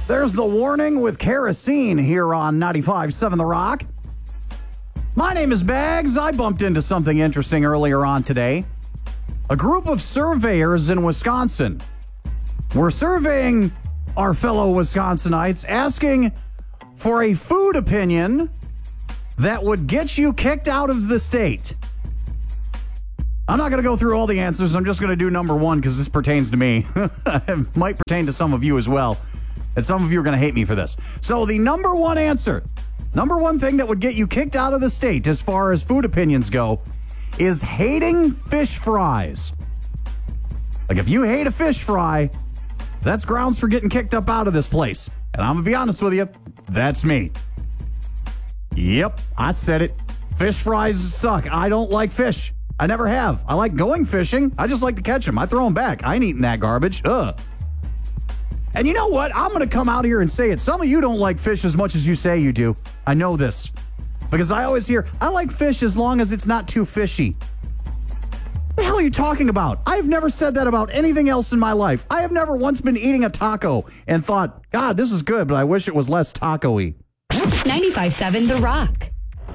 There's the warning with kerosene here on 95.7 The Rock. My name is Bags. I bumped into something interesting earlier on today. A group of surveyors in Wisconsin were surveying our fellow Wisconsinites, asking for a food opinion that would get you kicked out of the state. I'm not going to go through all the answers. I'm just going to do number one because this pertains to me. It might pertain to some of you as well. And some of you are going to hate me for this. So the number one answer, number one thing that would get you kicked out of the state as far as food opinions go is hating fish fries. Like if you hate a fish fry, that's grounds for getting kicked up out of this place. And I'm going to be honest with you, that's me. Yep, I said it. Fish fries suck. I don't like fish. I never have. I like going fishing. I just like to catch them. I throw them back. I ain't eating that garbage. Ugh. And you know what? I'm going to come out here and say it. Some of you don't like fish as much as you say you do. I know this. Because I always hear, I like fish as long as it's not too fishy. What the hell are you talking about? I've never said that about anything else in my life. I have never once been eating a taco and thought, God, this is good, but I wish it was less taco-y. 95.7 The Rock.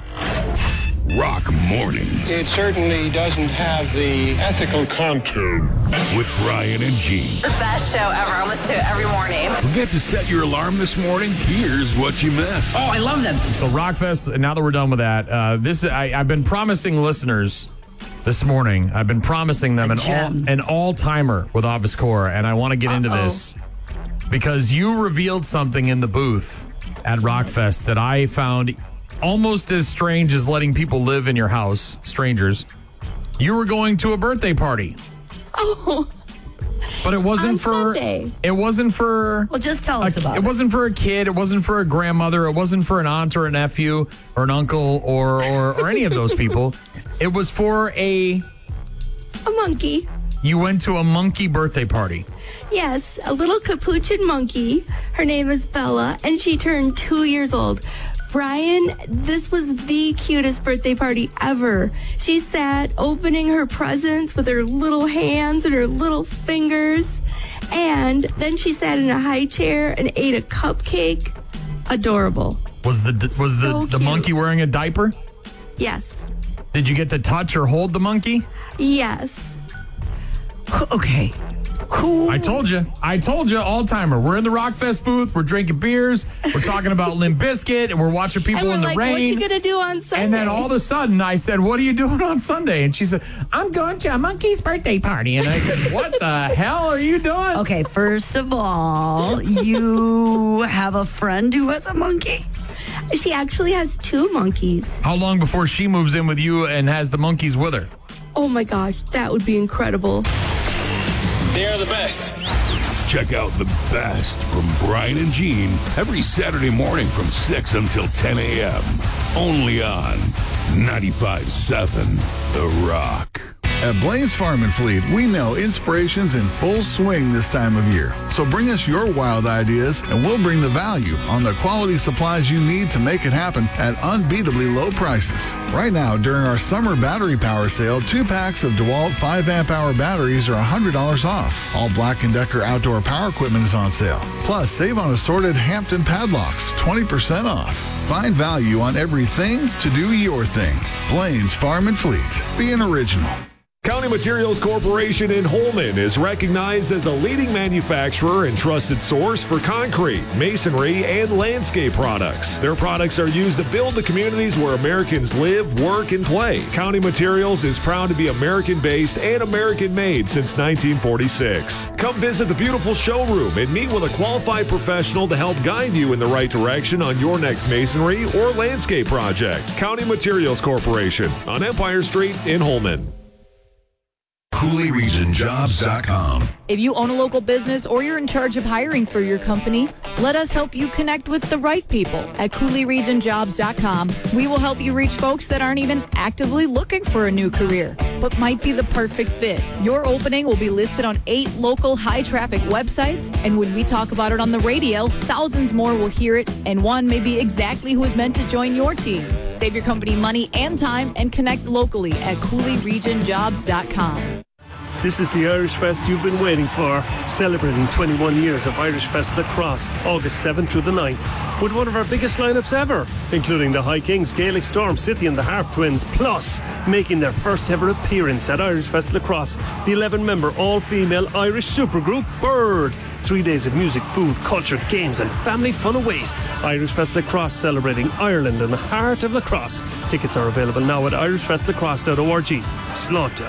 Rock Mornings. It certainly doesn't have the ethical contour. With Brian and Gene. The best show ever. I listen to it every morning. Forget to set your alarm this morning? Here's what you missed. Oh, I love that. So Rockfest, now that we're done with that, I've been promising listeners this morning, I've been promising them an all-timer with Office Core, and I want to get into this because you revealed something in the booth at Rockfest that I found almost as strange as letting people live in your house, strangers. You were going to a birthday party. Oh. But it wasn't for Sunday. It wasn't for Well, just tell us about it. It wasn't for a kid, it wasn't for a grandmother, it wasn't for an aunt or a nephew or an uncle or any of those people. It was for a monkey. You went to a monkey birthday party. Yes, a little capuchin monkey. Her name is Bella, and she turned 2 years old. Brian, this was the cutest birthday party ever. She sat opening her presents with her little hands and her little fingers. And then she sat in a high chair and ate a cupcake. Adorable. Was the monkey wearing a diaper? Yes. Did you get to touch or hold the monkey? Yes. Okay. I told you, all-timer. We're in the Rockfest booth. We're drinking beers. We're talking about Limp Bizkit, and we're watching people in the rain. What you gonna do on Sunday? And then all of a sudden, I said, what are you doing on Sunday? And she said, I'm going to a monkey's birthday party. And I said, what the hell are you doing? Okay, first of all, you have a friend who has a monkey? She actually has 2 monkeys. How long before she moves in with you and has the monkeys with her? Oh my gosh, that would be incredible. They are the best. Check out the best from Brian and Gene every Saturday morning from 6 until 10 a.m. Only on 95.7 The Rock. At Blaine's Farm and Fleet, we know inspiration's in full swing this time of year. So bring us your wild ideas, and we'll bring the value on the quality supplies you need to make it happen at unbeatably low prices. Right now, during our summer battery power sale, 2 packs of DeWalt 5 amp hour batteries are $100 off. All Black & Decker outdoor power equipment is on sale. Plus, save on assorted Hampton padlocks, 20% off. Find value on everything to do your thing. Blaine's Farm and Fleet. Be an original. County Materials Corporation in Holmen is recognized as a leading manufacturer and trusted source for concrete, masonry, and landscape products. Their products are used to build the communities where Americans live, work, and play. County Materials is proud to be American-based and American-made since 1946. Come visit the beautiful showroom and meet with a qualified professional to help guide you in the right direction on your next masonry or landscape project. County Materials Corporation on Empire Street in Holmen. CooleyRegionJobs.com. If you own a local business or you're in charge of hiring for your company, let us help you connect with the right people at CooleyRegionJobs.com. We will help you reach folks that aren't even actively looking for a new career, but might be the perfect fit. Your opening will be listed on 8 local high-traffic websites, and when we talk about it on the radio, thousands more will hear it, and one may be exactly who is meant to join your team. Save your company money and time and connect locally at CooleyRegionJobs.com. This is the Irish Fest you've been waiting for, celebrating 21 years of Irish Fest Lacrosse, August 7th through the 9th, with one of our biggest lineups ever, including the High Kings, Gaelic Storm, City and the Harp Twins, plus making their first ever appearance at Irish Fest Lacrosse, the 11-member all-female Irish supergroup Bird. 3 days of music, food, culture, games and family fun await. Irish Fest Lacrosse, celebrating Ireland in the heart of lacrosse. Tickets are available now at irishfestlacrosse.org. Slaughter.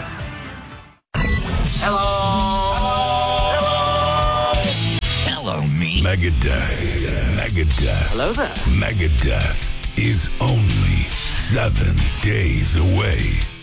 Hello, me. Megadeth. Hello there. Megadeth is only 7 days away.